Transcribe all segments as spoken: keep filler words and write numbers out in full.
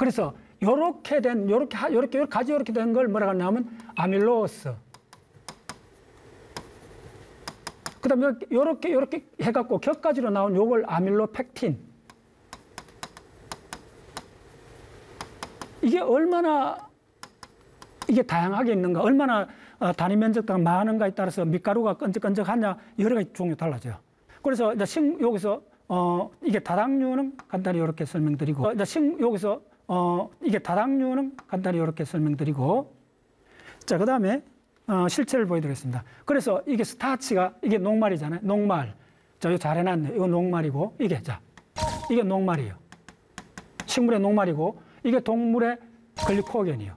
그래서 요렇게 된, 요렇게, 요렇게, 요렇게 가지 요렇게 된 걸 뭐라고 하냐면 아밀로스. 그 다음에 요렇게, 요렇게 해갖고 격가지로 나온 요걸 아밀로펙틴. 이게 얼마나 이게 다양하게 있는가, 얼마나 단위 면적당 많은가에 따라서 밀가루가 끈적끈적하냐, 여러 가지 종류 달라져요. 그래서 이제 식, 여기서, 어, 이게 다당류는 간단히 이렇게 설명드리고, 이제 식, 여기서, 어, 이게 다당류는 간단히 이렇게 설명드리고, 자, 그 다음에, 어, 실체를 보여드리겠습니다. 그래서 이게 스타치가, 이게 녹말이잖아요. 녹말. 자, 이거 잘 해놨네. 이거 녹말이고, 이게, 자, 이게 녹말이에요. 식물의 녹말이고, 이게 동물의 글리코겐이에요.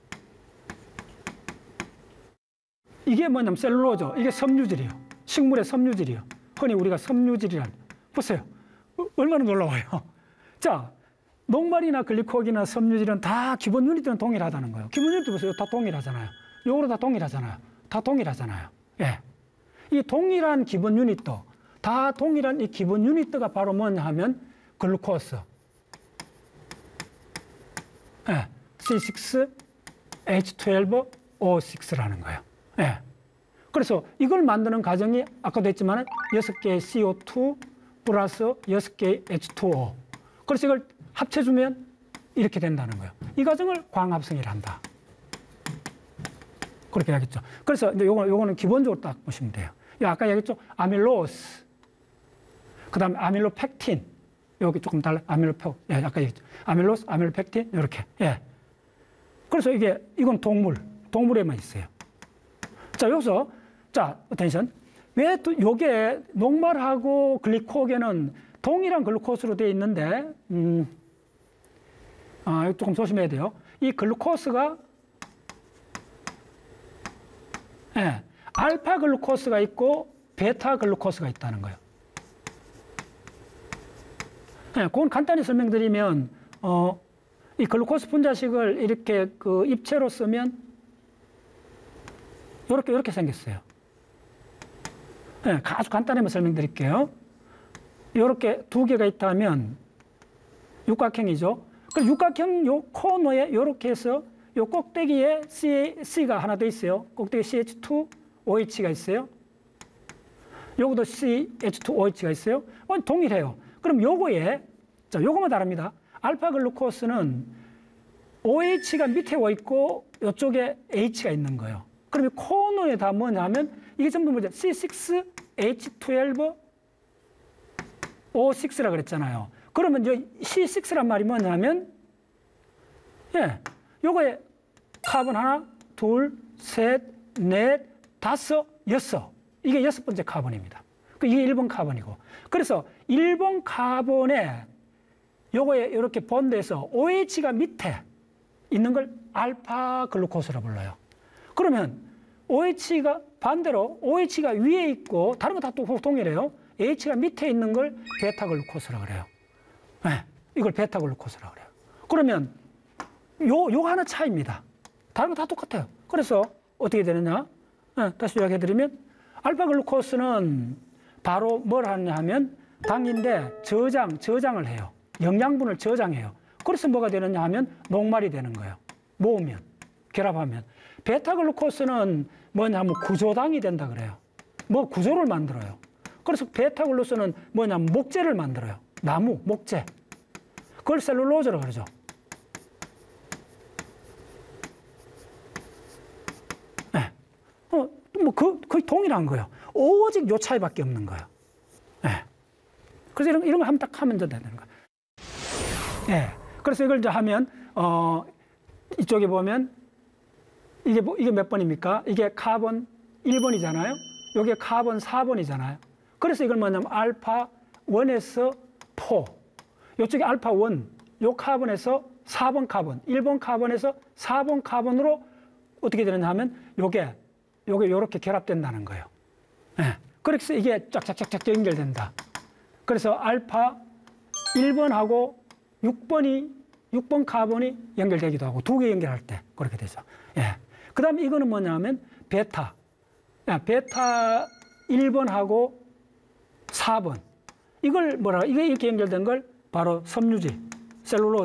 이게 뭐냐면 셀룰로죠. 이게 섬유질이에요. 식물의 섬유질이에요. 흔히 우리가 섬유질이란. 보세요. 얼마나 놀라워요. 자, 녹말이나 글리코겐이나 섬유질은 다 기본 유닛들은 동일하다는 거예요. 기본 유닛 보세요. 다 동일하잖아요. 요거로 다 동일하잖아요. 다 동일하잖아요. 예. 이 동일한 기본 유닛도, 다 동일한 이 기본 유닛가 바로 뭐냐 하면 글루코스. 예. 씨 식스 에이치 트웰브 오 식스라는 거예요. 예. 그래서 이걸 만드는 과정이 아까도 했지만 여섯 개의 씨 오 투 플러스 여섯 개의 에이치 투 오. 그래서 이걸 합쳐주면 이렇게 된다는 거예요. 이 과정을 광합성이라 한다. 그렇게 하겠죠. 그래서 이제 요거, 요거는 기본적으로 딱 보시면 돼요. 아까 얘기했죠. 아밀로스. 그 다음에 아밀로펙틴. 여기 조금 달라. 아밀로펙. 예, 아까 얘기했죠. 아밀로스, 아밀로펙틴. 이렇게. 예. 그래서 이게, 이건 동물. 동물에만 있어요. 자, 여기서, 자, 어텐션. 왜 또 요게 녹말하고 글리코겐은 동일한 글루코스로 되어 있는데, 음, 아, 조금 조심해야 돼요. 이 글루코스가, 예, 알파 글루코스가 있고, 베타 글루코스가 있다는 거예요. 예, 그건 간단히 설명드리면, 어, 이 글루코스 분자식을 이렇게 그 입체로 쓰면, 요렇게, 요렇게 생겼어요. 예, 아주 간단히만 설명드릴게요. 요렇게 두 개가 있다면, 육각형이죠. 그 육각형 요 코너에 요렇게 해서 요 꼭대기에 C, C가 하나 더 있어요. 꼭대기 씨 에이치 투 오 에이치가 있어요. 요것도 씨 에이치 투 오 에이치가 있어요. 어, 동일해요. 그럼 요거에, 자, 요거만 다릅니다. 알파 글루코스는 오 에이치가 밑에 와 있고, 요쪽에 H가 있는 거예요. 그러면 코너에 다 뭐냐면, 이게 전부 뭐죠? 씨 식스 에이치 트웰브 오 식스라 그랬잖아요. 그러면 이 씨 식스란 말이 뭐냐면, 예, 요거에 카본 하나, 둘, 셋, 넷, 다섯, 여섯. 이게 여섯 번째 카본입니다. 이게 일 번 카본이고. 그래서 일 번 카본에 요거에 이렇게 본드에서 오 에이치가 밑에 있는 걸 알파 글루코스라 불러요. 그러면 오 에이치가 반대로 오 에이치가 위에 있고 다른 거 다 동일해요. H가 밑에 있는 걸 베타 글루코스라 그래요. 네, 이걸 베타 글루코스라 그래요. 그러면 요, 요 하나 차이입니다. 다른 거 다 똑같아요. 그래서 어떻게 되느냐? 네, 다시 이야기해드리면 알파 글루코스는 바로 뭘 하느냐 하면 당인데 저장, 저장을 해요. 영양분을 저장해요. 그래서 뭐가 되느냐 하면 녹말이 되는 거예요. 모으면, 결합하면. 베타 글루코스는 뭐냐 하면 구조당이 된다 그래요. 뭐 구조를 만들어요. 그래서 베타 글루코스는 뭐냐면 목재를 만들어요. 나무, 목재. 그걸 셀룰로즈라고 그러죠. 네. 어, 뭐 그, 거의 동일한 거예요. 오직 요 차이밖에 없는 거예요. 네. 그래서 이런, 이런 거 하면 딱 하면 되는 거예요. 네. 그래서 이걸 이제 하면, 어, 이쪽에 보면, 이게, 뭐, 이게 몇 번입니까? 이게 카본 일 번이잖아요. 여기에 카본 사 번이잖아요. 그래서 이걸 뭐냐면 알파 일에서 사. 이쪽에 알파 일, 요 카본에서 사 번 카본, 일 번 카본에서 사 번 카본으로 어떻게 되느냐 하면 요게, 요게 요렇게 결합된다는 거예요. 네. 그래서 이게 쫙쫙쫙쫙 연결된다. 그래서 알파 일 번하고 육 번이, 육 번 카본이 연결되기도 하고 두 개 연결할 때 그렇게 되죠. 예. 그 다음에 이거는 뭐냐면 베타. 베타 일 번하고 사 번. 이걸 뭐라, 이게 이렇게 연결된 걸 바로 섬유질, 셀룰로즈.